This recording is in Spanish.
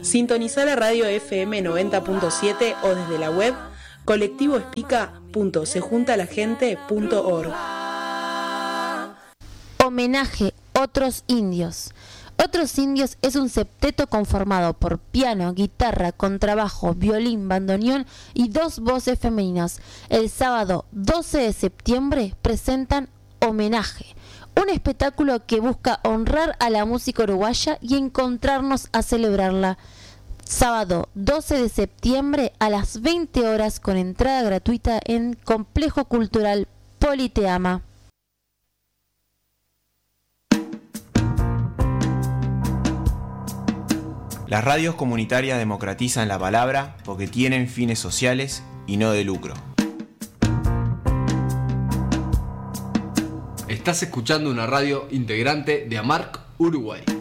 Sintonizá la radio FM 90.7 o desde la web colectivoespica.sejuntalagente.org. Homenaje Otros Indios. Otros Indios es un septeto conformado por piano, guitarra, contrabajo, violín, bandoneón y 2 voces femeninas. El sábado 12 de septiembre presentan Homenaje, un espectáculo que busca honrar a la música uruguaya y encontrarnos a celebrarla. Sábado 12 de septiembre a las 20 horas con entrada gratuita en Complejo Cultural Politeama. Las radios comunitarias democratizan la palabra porque tienen fines sociales y no de lucro. Estás escuchando una radio integrante de AMARC Uruguay.